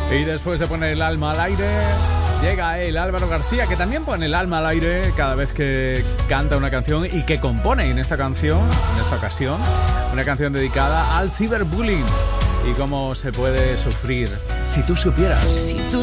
Y después de poner el alma al aire, llega el Álvaro García, que también pone el alma al aire cada vez que canta una canción y que compone en esta ocasión, una canción dedicada al ciberbullying y cómo se puede sufrir. Si tú supieras. Si tú